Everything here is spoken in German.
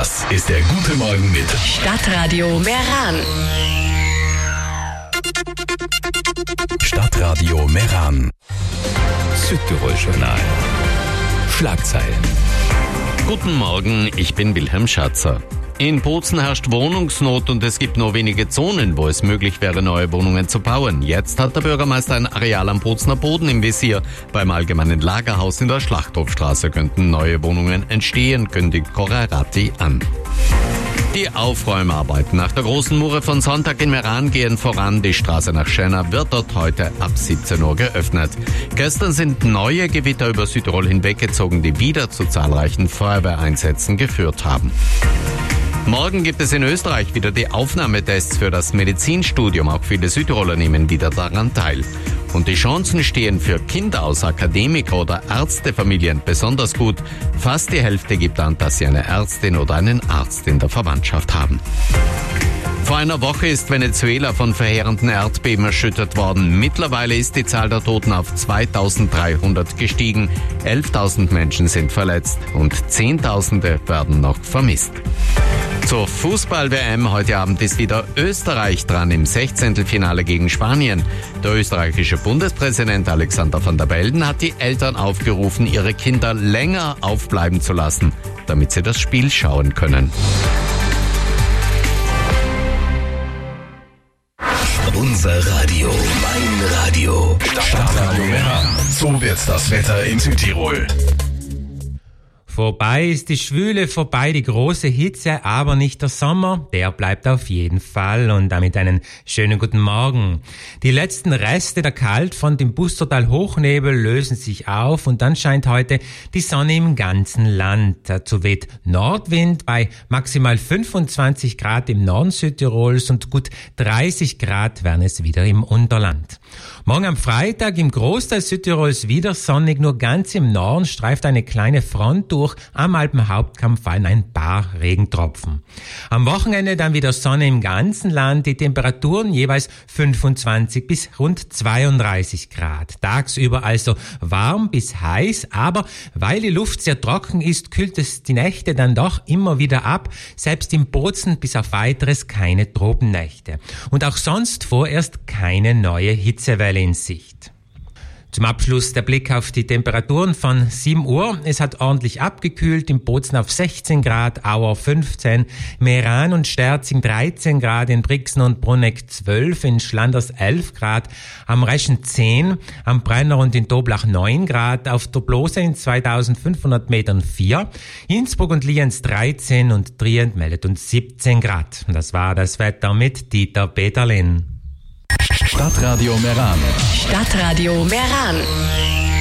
Das ist der Gute Morgen mit Stadtradio Meran. Stadtradio Meran. Südtirol-Journal. Schlagzeilen. Guten Morgen, ich bin Wilhelm Schatzer. In Bozen herrscht Wohnungsnot und es gibt nur wenige Zonen, wo es möglich wäre, neue Wohnungen zu bauen. Jetzt hat der Bürgermeister ein Areal am Bozener Boden im Visier. Beim Allgemeinen Lagerhaus in der Schlachthofstraße könnten neue Wohnungen entstehen, kündigt Correrati an. Die Aufräumarbeiten nach der großen Mure von Sonntag in Meran gehen voran. Die Straße nach Schenna wird dort heute ab 17 Uhr geöffnet. Gestern sind neue Gewitter über Südtirol hinweggezogen, die wieder zu zahlreichen Feuerwehreinsätzen geführt haben. Morgen gibt es in Österreich wieder die Aufnahmetests für das Medizinstudium. Auch viele Südtiroler nehmen wieder daran teil. Und die Chancen stehen für Kinder aus Akademiker- oder Ärztefamilien besonders gut. Fast die Hälfte gibt an, dass sie eine Ärztin oder einen Arzt in der Verwandtschaft haben. Vor einer Woche ist Venezuela von verheerenden Erdbeben erschüttert worden. Mittlerweile ist die Zahl der Toten auf 2300 gestiegen. 11.000 Menschen sind verletzt und Zehntausende werden noch vermisst. Zur Fußball-WM heute Abend ist wieder Österreich dran im 16. gegen Spanien. Der österreichische Bundespräsident Alexander Van der Bellen hat die Eltern aufgerufen, ihre Kinder länger aufbleiben zu lassen, damit sie das Spiel schauen können. Unser Radio, mein Radio. Stadtradio Meran. So wird's das Wetter in Südtirol. Vorbei ist die Schwüle, vorbei die große Hitze, aber nicht der Sommer, der bleibt auf jeden Fall und damit einen schönen guten Morgen. Die letzten Reste der Kaltfront im Bustertal-Hochnebel lösen sich auf und dann scheint heute die Sonne im ganzen Land. Dazu weht Nordwind bei maximal 25 Grad im Norden Südtirols und gut 30 Grad werden es wieder im Unterland. Morgen am Freitag im Großteil Südtirols wieder sonnig, nur ganz im Norden streift eine kleine Front durch. Am Alpenhauptkamm fallen ein paar Regentropfen. Am Wochenende dann wieder Sonne im ganzen Land, die Temperaturen jeweils 25 bis rund 32 Grad. Tagsüber also warm bis heiß, aber weil die Luft sehr trocken ist, kühlt es die Nächte dann doch immer wieder ab. Selbst im Bozen bis auf weiteres keine Tropennächte. Und auch sonst vorerst keine neue Hitzewelle in Sicht. Zum Abschluss der Blick auf die Temperaturen von 7 Uhr. Es hat ordentlich abgekühlt, im Bozen auf 16 Grad, Auer 15, Meran und Sterzing 13 Grad, in Brixen und Bruneck 12, in Schlanders 11 Grad, am Reschen 10, am Brenner und in Toblach 9 Grad, auf der Blose in 2500 Metern 4, Innsbruck und Lienz 13 und Trient meldet uns 17 Grad. Das war das Wetter mit Dieter Peterlin. Stadtradio Meran. Stadtradio Meran.